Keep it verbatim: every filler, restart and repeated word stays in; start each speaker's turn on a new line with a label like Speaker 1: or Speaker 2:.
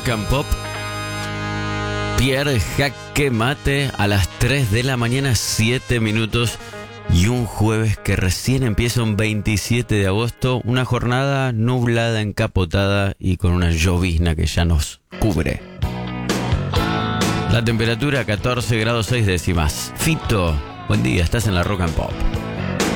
Speaker 1: Rock and Pop. Pierre Jaque Mate a las tres de la mañana, siete minutos. Y un jueves que recién empieza, un veintisiete de agosto. Una jornada nublada, encapotada y con una llovizna que ya nos cubre. La temperatura catorce grados seis décimas. Fito, buen día, estás en la Rock and Pop.